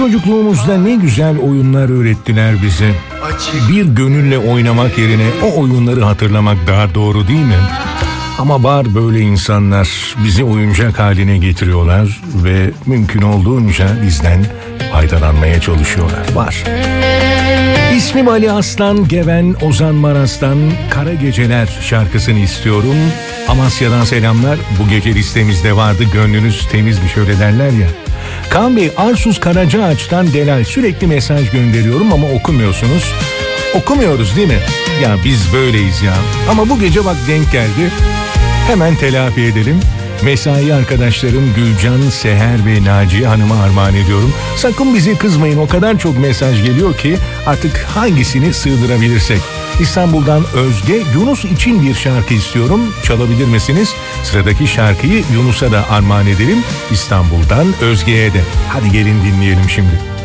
Çocukluğumuzda ne güzel oyunlar öğrettiler bize. Bir gönülle oynamak yerine o oyunları hatırlamak daha doğru değil mi? Ama var böyle insanlar, bizi oyuncak haline getiriyorlar ve mümkün olduğunca bizden faydalanmaya çalışıyorlar. Var. İsmim Ali Aslan, Geven Ozan Maras'tan Kara Geceler şarkısını istiyorum. Amasya'dan selamlar. Bu gece listemizde vardı, gönlünüz temizmiş öyle derler ya. Kaan Bey, Arsuz Karacaağaç'tan Delal, sürekli mesaj gönderiyorum ama okumuyorsunuz. Okumuyoruz değil mi? Ya biz böyleyiz ya. Ama bu gece bak denk geldi. Hemen telafi edelim. Mesai arkadaşlarım Gülcan, Seher ve Naciye Hanım'a armağan ediyorum. Sakın bize kızmayın, o kadar çok mesaj geliyor ki artık hangisini sığdırabilirsek. İstanbul'dan Özge, Yunus için bir şarkı istiyorum. Çalabilir misiniz? Sıradaki şarkıyı Yunus'a da armağan edelim. İstanbul'dan Özge'ye de. Hadi gelin dinleyelim şimdi.